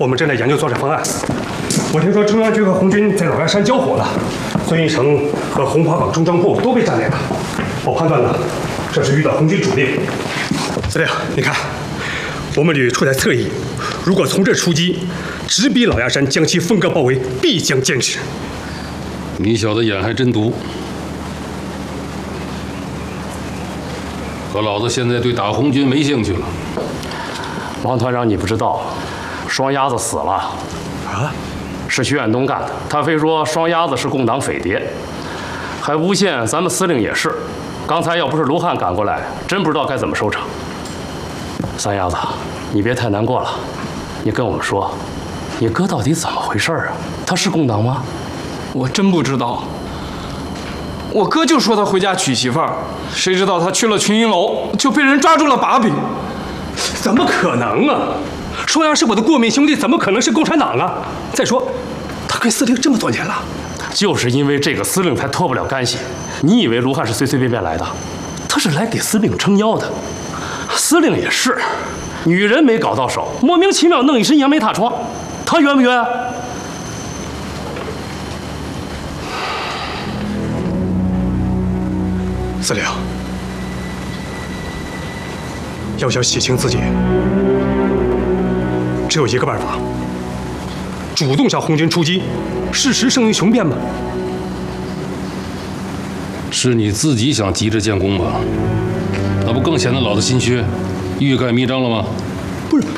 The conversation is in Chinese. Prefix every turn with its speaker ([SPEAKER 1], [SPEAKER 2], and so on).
[SPEAKER 1] 我们正在研究作战方案。我听说中央军和红军在老鸭山交火了，孙玉成和红花岗中庄铺都被占领了。我判断呢，这是遇到红军主力。司令，你看，我们旅处在侧翼，如果从这出击，直逼老鸭山，将其分割包围，必将坚持。
[SPEAKER 2] 你小子眼还真毒。可老子现在对打红军没兴趣了。
[SPEAKER 3] 王团长，你不知道，双鸭子死了。
[SPEAKER 1] 啊？
[SPEAKER 3] 是徐远东干的。他非说双鸭子是共党匪谍，还诬陷咱们司令也是。刚才要不是卢汉赶过来，真不知道该怎么收场。三鸭子，你别太难过了，你跟我们说，你哥到底怎么回事啊？他是共党吗？
[SPEAKER 4] 我真不知道。我哥就说他回家娶媳妇儿，谁知道他去了群英楼就被人抓住了把柄。
[SPEAKER 1] 怎么可能啊！双鸭是我的过命兄弟，怎么可能是共产党啊？再说，他跟司令这么多年了，
[SPEAKER 3] 就是因为这个司令才脱不了干系。你以为卢汉是随随便便来的？他是来给司令撑腰的。司令也是，女人没搞到手，莫名其妙弄一身杨梅大疮，他冤不冤？
[SPEAKER 1] 司令，要想洗清自己，只有一个办法：主动向红军出击。事实胜于雄辩嘛。
[SPEAKER 2] 是你自己想急着建功吧？那不更显得老子心虚，欲盖弥彰了吗？